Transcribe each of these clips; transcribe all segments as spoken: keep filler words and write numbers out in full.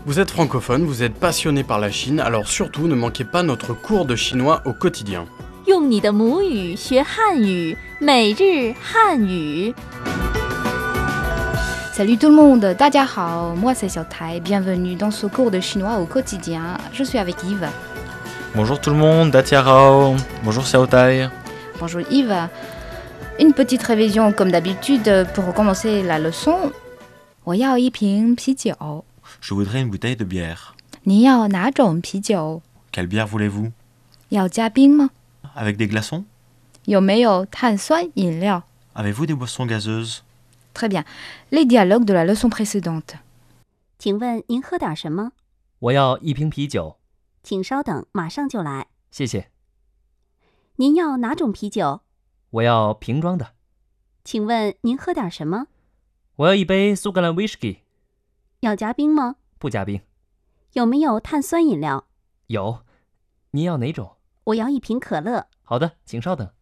Vous êtes francophone, vous êtes passionné par la Chine, alors surtout ne manquez pas notre cours de chinois au quotidien. 用你的母语学汉语，每日汉语。 Salut tout le monde, 大家好, moi c'est Xiaotai, bienvenue dans ce cours de chinois au quotidien. Je suis avec Yves. Bonjour tout le monde, Datia Rao. Bonjour Xiaotai. Bonjour Yves. Une petite révision comme d'habitude pour commencer la leçon. 我要一瓶啤酒. Je voudrais une bouteille de bière. 你要哪种啤酒? Quelle bière voulez-vous? 要加冰吗? Avec des glaçons? 有没有碳酸饮料? Avez-vous des boissons gazeuses? Très bien. Les dialogues de la leçon précédente. 请问您喝点什么？ 我要一瓶啤酒。 请稍等，马上就来。 谢谢。 您要哪种啤酒？ 我要瓶装的。 请问您喝点什么？ 我要一杯苏格兰 whisky。 要加冰吗？ 不加冰。 有没有碳酸饮料？ 有。您要哪种？ 我要一瓶可乐。 好的，请稍等。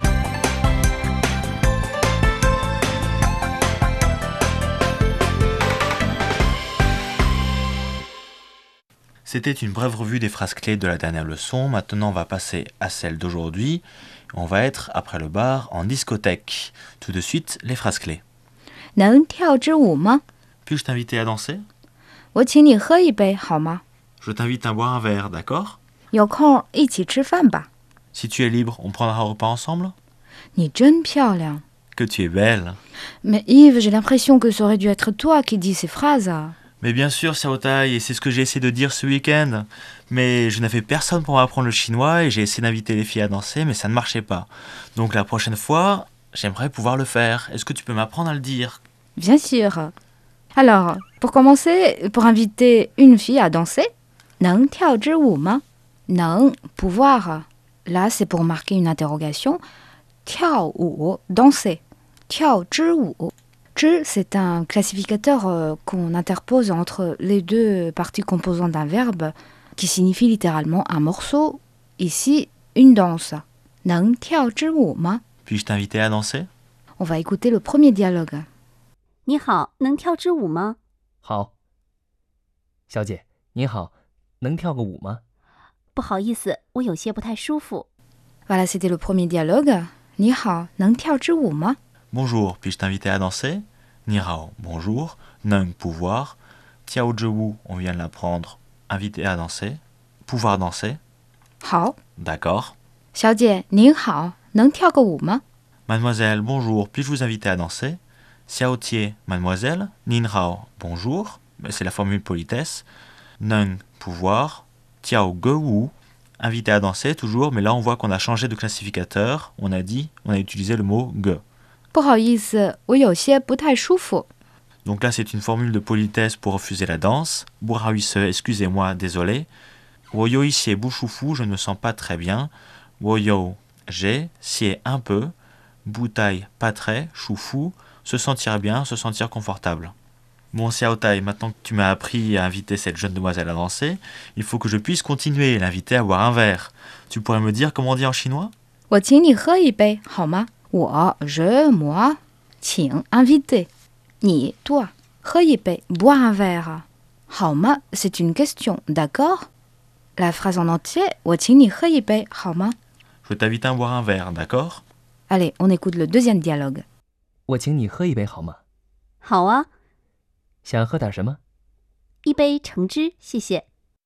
C'était une brève revue des phrases clés de la dernière leçon. Maintenant, on va passer à celle d'aujourd'hui. On va être, après le bar, en discothèque. Tout de suite, les phrases clés. 能跳支舞吗? Puis-je t'inviter à danser? 我请你喝一杯好吗? Je t'invite à boire un verre, d'accord? 有空一起吃饭吧. Si tu es libre, on prendra un repas ensemble? 你真漂亮. Que tu es belle. Mais Yves, j'ai l'impression que ça aurait dû être toi qui dis ces phrases. Mais bien sûr, Xiaotai, et c'est ce que j'ai essayé de dire ce week-end. Mais je n'avais personne pour m'apprendre le chinois et j'ai essayé d'inviter les filles à danser, mais ça ne marchait pas. Donc la prochaine fois, j'aimerais pouvoir le faire. Est-ce que tu peux m'apprendre à le dire? Bien sûr. Alors, pour commencer, pour inviter une fille à danser, 能跳支舞吗? 能, pouvoir. Là, c'est pour marquer une interrogation. 跳舞, danser. 跳支舞. Zhi, c'est un classificateur euh, qu'on interpose entre les deux parties composantes d'un verbe qui signifie littéralement un morceau, ici une danse. 能跳支舞吗? Puis-je t'inviter à danser? On va écouter le premier dialogue. 你好，能跳支舞吗？ 好。小姐，您好，能跳个舞吗？ 不好意思，我有些不太舒服。 Voilà, c'était le premier dialogue. 你好，能跳支舞吗? Bonjour, puis-je t'inviter à danser? Ni hao, bonjour. Neng, pouvoir. Tiao zhewu, on vient de l'apprendre. Inviter à danser. Pouvoir danser. 好. D'accord. 小姐，您好，能跳个舞吗? Mademoiselle, bonjour, puis-je vous inviter à danser? Xiao tie, mademoiselle. Nin hao, bonjour. C'est la formule politesse. Neng, pouvoir. Tiao gewu, inviter à danser, toujours, mais là on voit qu'on a changé de classificateur. On a dit, on a utilisé le mot ge. 不好意思，我有些不太舒服。 Donc là, c'est une formule de politesse pour refuser la danse. Bourahuise, excusez-moi, désolé. Woyo ici bouchoufou, je ne me sens pas très bien. Woyo, j'ai, sié un peu. Boutai, pas très, choufou, se sentir bien, se sentir confortable. Bon, Xiaotai, maintenant que tu m'as appris à inviter cette jeune demoiselle à danser, il faut que je puisse continuer, l'inviter à boire un verre. Tu pourrais me dire comment on dit en chinois? 我请你喝一杯好吗? 我, je, moi, 请 inviter. 你, toi. 喝一杯, boire un verre. 好吗? C'est une question, d'accord? La phrase en entier, 我请你喝一杯好吗? Je t'invite à boire un verre, d'accord? Allez, on écoute le deuxième dialogue. 我请你喝一杯好吗？ 好啊， 想喝点什么？ 一杯橙汁，谢谢。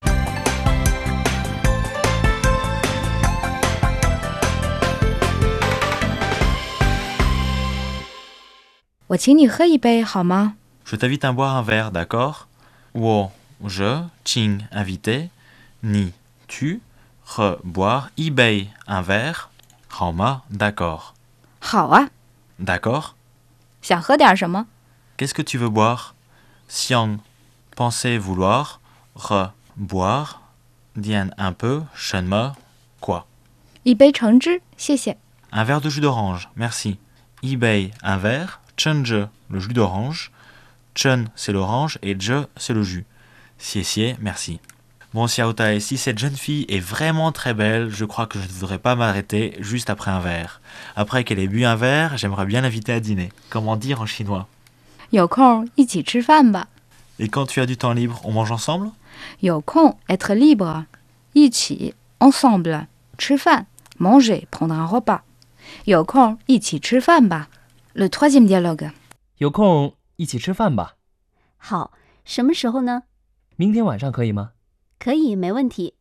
我请你喝一杯好吗? Je t'invite à boire un verre, d'accord? Wo, je, ching, invité. Ni, tu. Re, boire. Ibei, un verre. Haoma, d'accord. 好啊. D'accord. 想喝点什么? Qu'est-ce que tu veux boire? Xiang, penser, vouloir. Re, boire. Dian, un peu. Shenme, quoi? 一杯橙汁，谢谢。 Un verre de jus d'orange, merci. Ibei, un verre. Chenje, le jus d'orange. Chen, c'est l'orange. Et je, c'est le jus. Xie xie, merci. Bon, Xiaotai, si cette jeune fille est vraiment très belle, je crois que je ne voudrais pas m'arrêter juste après un verre. Après qu'elle ait bu un verre, j'aimerais bien l'inviter à dîner. Comment dire en chinois? 有空一起吃饭吧. Et quand tu as du temps libre, on mange ensemble? 有空 être libre 一起 ensemble 吃饭 manger prendre un repas 有空一起吃饭吧 Le troisième dialogue 有空一起吃饭吧？ 好，什么时候呢？ 明天晚上可以吗？ 可以，没问题。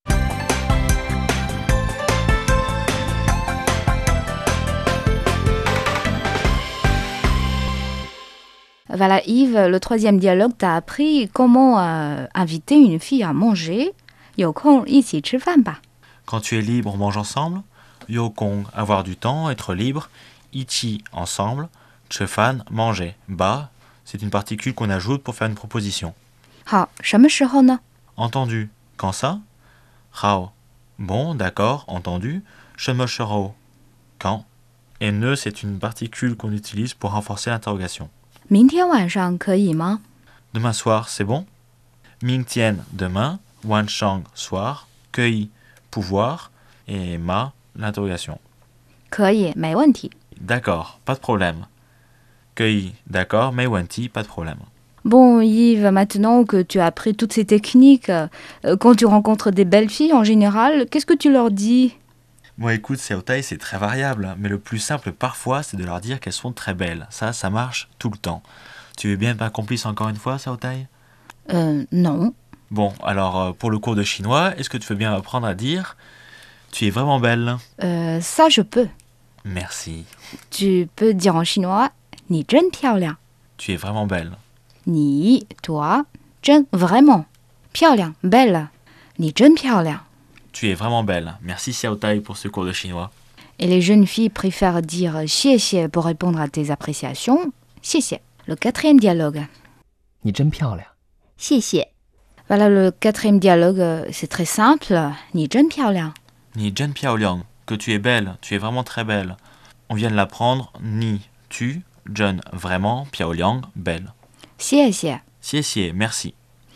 Voilà Yves, le troisième dialogue t'a appris comment euh, inviter une fille à manger 有空一起吃饭吧 Quand tu es libre, on mange ensemble. Yokong, avoir du temps, être libre. Ichi, ensemble. Chefan, manger. Ba, c'est une particule qu'on ajoute pour faire une proposition. 好，什么时候呢 Entendu. Quand ça? Hao. Bon, d'accord, entendu. Shemoshero. Quand? Et ne, c'est une particule qu'on utilise pour renforcer l'interrogation. 明天晚上可以吗 Demain soir, c'est bon? Mingtian, demain. Wanshang, soir. Kei, pouvoir. Et ma, l'interrogation. 可以，没问题 D'accord, pas de problème. Kei, d'accord, mais Wanti, pas de problème. Bon Yves, maintenant que tu as appris toutes ces techniques, euh, quand tu rencontres des belles filles en général, qu'est-ce que tu leur dis Bon, écoute, Xiaotai, c'est très variable, mais le plus simple parfois, c'est de leur dire qu'elles sont très belles. Ça, ça marche tout le temps. Tu veux bien être ma complice encore une fois, Xiaotai? Euh, non. Bon, alors, euh, pour le cours de chinois, est-ce que tu veux bien apprendre à dire « Tu es vraiment belle Euh, ça je peux. » Merci. Tu peux dire en chinois, 你真漂亮 Tu es vraiment belle. 你 toi, 真 vraiment 漂亮 belle 你真漂亮 Tu es vraiment belle. Merci, Xiaotai, pour ce cours de chinois. Et les jeunes filles préfèrent dire 谢谢 pour répondre à tes appréciations. 谢谢 Le quatrième dialogue. 你真漂亮。 谢谢。 Voilà, le quatrième dialogue, euh, c'est très simple. 你真漂亮 Ni Zhen Piaoliang, que tu es belle, tu es vraiment très belle. On vient de l'apprendre. Ni, tu, Zhen, vraiment, Piaoliang, belle. 谢谢 Xie xie, merci.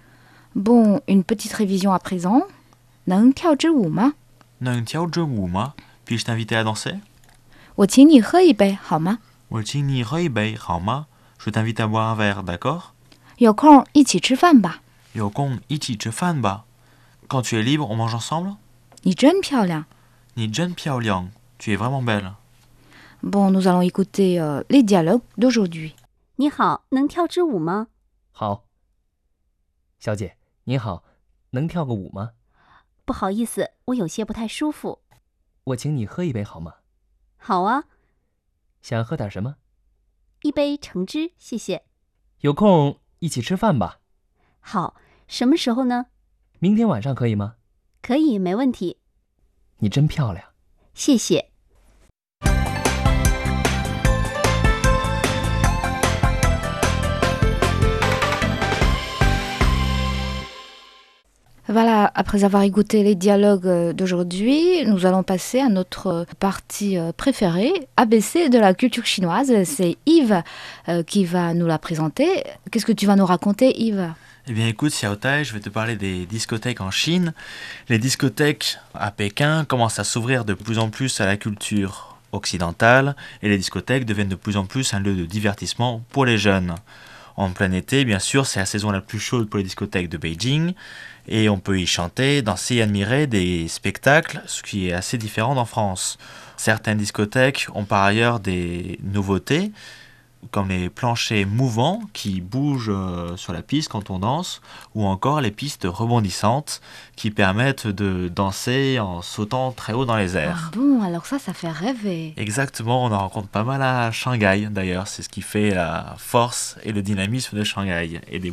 Bon, une petite révision à présent. 能跳支舞吗 Neng tiao zhe wu ma? Puis-je t'inviter à danser? 我请你喝一杯好吗 Wo qing ni rei bei, hao ma? Je t'invite à boire un verre, d'accord? 有空一起吃饭吧 Yo gong ichi zhe fan ba. Quand tu es libre, on mange ensemble? 你真漂亮 Ni Zhen Piaoliang, tu es vraiment belle. Bon, nous allons écouter euh, les dialogues d'aujourd'hui. 你好，能跳支舞吗？ 好。小姐，您好，能跳个舞吗？ 不好意思，我有些不太舒服。 我请你喝一杯好吗？ 好啊， 想喝点什么？ 一杯橙汁，谢谢。 有空一起吃饭吧？ 好，什么时候呢？ 明天晚上可以吗？ 可以，没问题。 你真漂亮。 谢谢。 Voilà, après avoir écouté les dialogues d'aujourd'hui, nous allons passer à notre partie préférée, A B C de la culture chinoise. C'est Yves euh, qui va nous la présenter. Qu'est-ce que tu vas nous raconter, Yves ? Eh bien écoute, Xiaotai, je vais te parler des discothèques en Chine. Les discothèques à Pékin commencent à s'ouvrir de plus en plus à la culture occidentale et les discothèques deviennent de plus en plus un lieu de divertissement pour les jeunes. En plein été, bien sûr, c'est la saison la plus chaude pour les discothèques de Beijing et on peut y chanter, danser et admirer des spectacles, ce qui est assez différent d'en France. Certaines discothèques ont par ailleurs des nouveautés, comme les planchers mouvants qui bougent sur la piste quand on danse, ou encore les pistes rebondissantes qui permettent de danser en sautant très haut dans les airs. Ah bon, alors ça, ça fait rêver. Exactement, on en rencontre pas mal à Shanghai d'ailleurs, c'est ce qui fait la force et le dynamisme de Shanghai et des